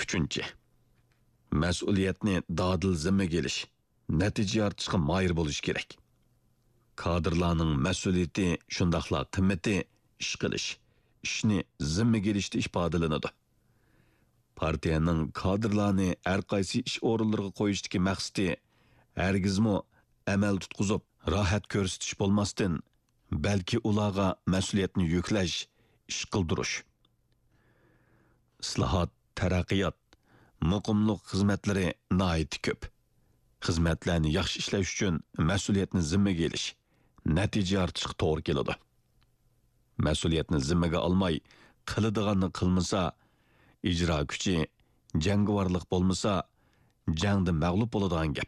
Üçüncü, mas'uliyatni dadil zimmaga elish, natija yaratishga moyir bo'lish kerak. Kadrlarning mas'uliyati shundaqla qimmati ish qilish, ishni zimmaga elishda ifodalanadi. Partiyaning kadrlarni har qaysi ish o'rinlariga qo'yishdagi maqsadi hargizmo amal tutqizib, rohat ko'rsatish bo'lmasdan, balki ularga mas'uliyatni yuklash, ish qildirish. Islohot, taraqqiyot, muqimlik xizmatlari nihoyat ko'p. Xizmatlarni yaxshi ishlash uchun mas'uliyatni zimmaga elish, natija yaratishga to'g'ri keladi. Mas'uliyatni zimmaga olmay, qiladiganni qilmasa, ijro kuchi, jangovarlik bo'lmasa, jangda mag'lub bo'ladigan gap.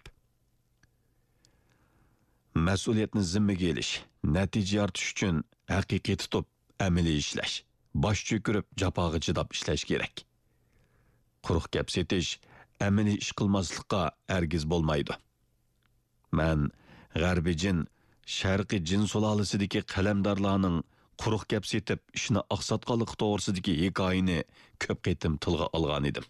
Mas'uliyatni zimmaga elish, natija yaratish uchun haqiqiy tutib, amaliy ishlash, bosh cho'kirib, jafoga chidab ishlash kerak. Quruq gap setish, amaliy ish qilmaslikqa hargiz bo'lmaydi. Men g'arbiy jin, sharqiy jin sulolasidagi qalamdorlarning quruq gap setib ishni oqsatqanlik to'g'risidagi hikoyani ko'p qitim tilga olgan edim.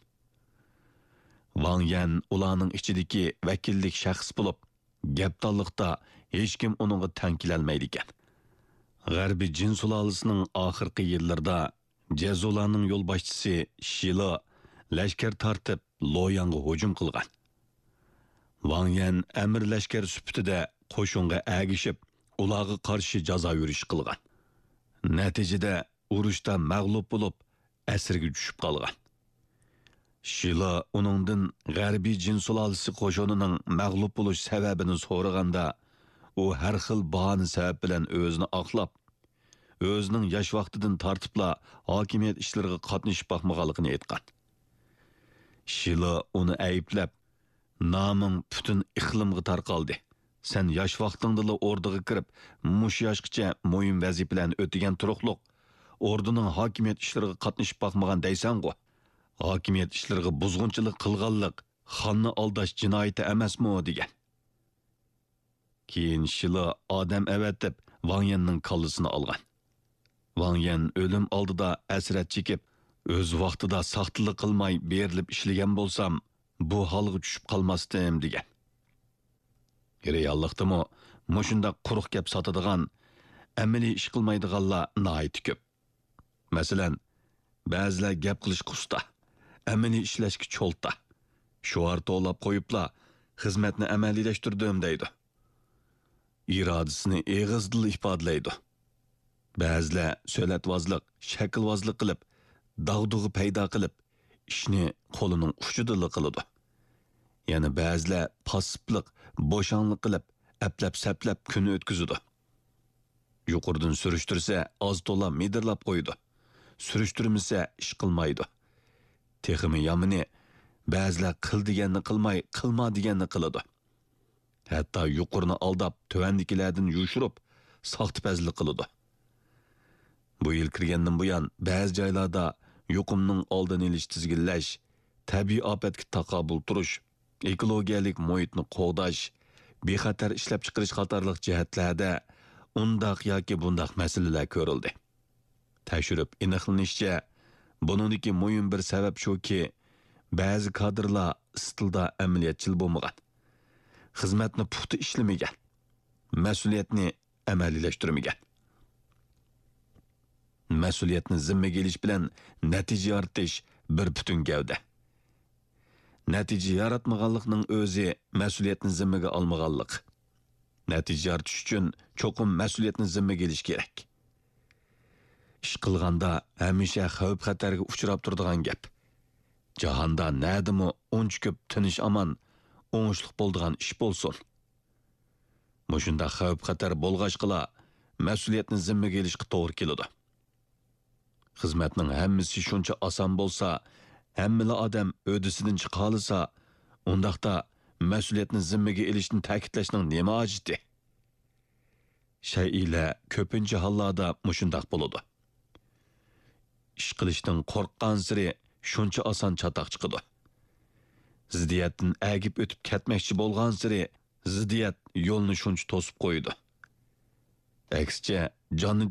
Wang Yan ularning ichidagi vakillik shaxs bo'lib, gapdonlikda hech kim uningga tang kelolmaydi ekan. G'arbiy jin sulolasining oxirgi yillarida Jazolarning yo'lboshchisi Shilo lashkar tortib Loyanga hujum qilgan. Wang Yan amir lashkar sifatida qo'shinga agishib, ularga qarshi jazo yurish qilgan. Natijada urushda mag'lub bo'lib, asirga tushib qolgan. Shilo uningdan g'arbiy jin sulolasi qo'shinining mag'lub bo'lish sababini so'raganda, u har xil bahona sabab bilan o'zini oqlab, o'zining yosh vaqtidan tortibla hokimiyat ishlariga qatnashib boqmaganligini aytgan. Shilo uni ayblab, "Naming butun iqlimga tarqaldi. Sen yosh vaqtingda o'rdaga kirib, mush yoshgacha muhim vazifalarni o'tagan turuqliq, o'rdaning hokimiyat ishlariga qatnashib boqmagan deysan-ku. Hokimiyat ishlariga buzg'unchilik qilganlik xonni aldash jinoyati emasmi?" degan. Keyin Shilo odam avatib Wang Yanning kallasini olgan. Wang Yan o'lim oldida asrat chekib, o'z vaqtida saxtlik qilmay berilib ishlagan bo'lsam, bu holga tushib qolmasdim degan. Reallikdami mushunda quruq gap sotadigan, amaliy ish qilmaydiganlar nihoyat ko'p. Masalan, ba'zilar gap qilishga usta, amaliy ishlashga cho'lta. Shuar to'lab qo'yibla, xizmatni amaliylashtirdim deydi. Irodasini eg'izdil ifodalaydi. Ba'zilar so'latvozlik, shaklvozlik qilib, dag'dug'i paydo qilib, ishni qo'lining uchida qiladi. Yana ba'zilar passiblik, bo'shanlik qilib, aplab-saplab kun o'tkazadi. Yuqoridan surishtirsa, oz to'la midirlab qo'ydi. Surishtirmasa, ish qilmaydi. Texmi yomini ba'zilar qil deganni qilmay, qilma deganni qiladi. Hatto yuqorini aldab, tuvandikilardan yushirib, soxtipazlik qiladi. Bu yil kirgandan buyon ba'zi joylarda yuqumning oldini olish tizginlash, tabiiy ofatga taqobil turish, ekologiyalik muhitni qo'g'dash, bexatar ishlab chiqarish qatorliq jihatlarda undaq yoki bundaq masalalar ko'rildi. Tekshirib aniqlanishicha, buningdagi muhim bir sabab shuki, ba'zi kadrlar istilda amaliyatchil bo'lmagan, xizmatni puxta ishlamagan, mas'uliyatni amaliylashtirmagan. Mas'uliyatni zimmaga elish bilan natija yaratish bir butun gavda. Natija yaratmaganlikning o'zi mas'uliyatni zimmaga olmaganlik. Natija yaratish uchun cho'qim mas'uliyatni zimmaga elish kerak. Ish qilganda hamisha xavf-xatarga uchrab turadigan gap. Jahonda nadimi uncha ko'p tinish aman, o'ngishliq bo'ladigan ish bo'lsin. Mushunda xavf-xatar bo'lg'achqila mas'uliyatni zimmaga elishga to'g'ri keladi. Xizmatning hammasi shuncha oson bo'lsa, hammala odam o'disidan chiqolsa, undaqda mas'uliyatni zimmaga elishni ta'kidlashning nima hojati? Shay'ila ko'pincha hollarda mushundaq bo'ladi. Ish qilishdan qo'rqqan siri shuncha oson chatoq chiqadi. Ziddiyatdan agib o'tib ketmoqchi bo'lgan siri ziddiyat yo'lni shuncha to'sib qo'ydi. Aksicha, jonni